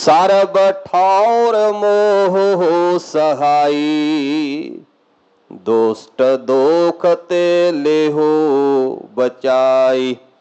ਸਰਬ ਠੌਰ ਮੋਹ ਸਹਾਈ। ਦੁਸ਼ਟ ਦੋਖ ਤੇ ਲੇਹੋ ਬਚਾਈ।